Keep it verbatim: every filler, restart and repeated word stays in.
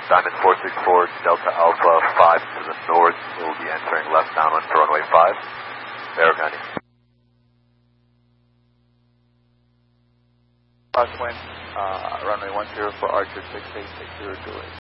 Diamond four six four, Delta Alpha five to the north. We'll be entering left downwind for runway five. Verifying. Crosswind, uh, runway one zero for Archer six eight six zero two eight.